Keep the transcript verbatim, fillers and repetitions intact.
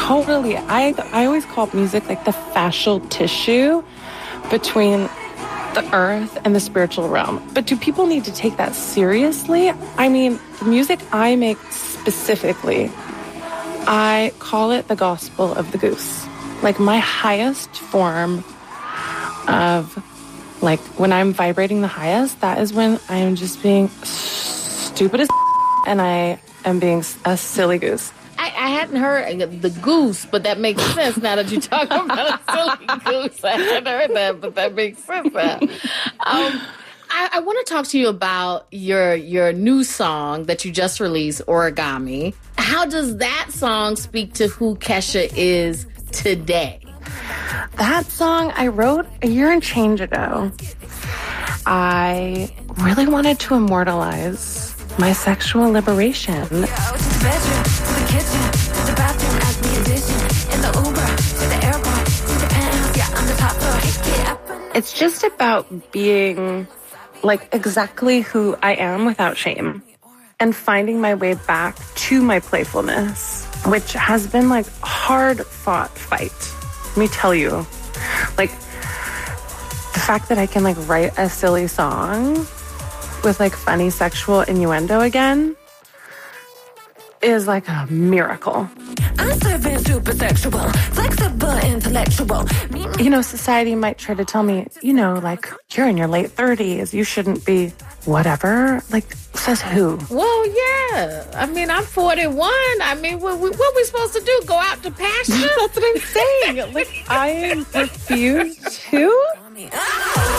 totally. I I always call music like the fascial tissue between the earth and the spiritual realm. But do people need to take that seriously? I mean, the music I make specifically, I call it the gospel of the goose. Like my highest form of, like when I'm vibrating the highest, that is when I am just being stupid as and I am being a silly goose. I, I hadn't heard the goose, but that makes sense now that you're talking about a silly goose. I hadn't heard that, but that makes sense now. Um, I, I want to talk to you about your your new song that you just released, Origami. How does that song speak to who Kesha is today? That song I wrote a year and change ago. I really wanted to immortalize my sexual liberation. It's just about being like exactly who I am without shame and finding my way back to my playfulness, which has been like a hard fought fight. Let me tell you, like the fact that I can like write a silly song with like funny sexual innuendo again is like a miracle. I'm serving super sexual, flexible, intellectual. You know, society might try to tell me, you know, like, you're in your late thirties, you shouldn't be whatever. Like, says who? Well, yeah. I mean, I'm forty-one. I mean, what, what are we supposed to do? Go out to pasture? That's what I'm saying. Like, I refuse to.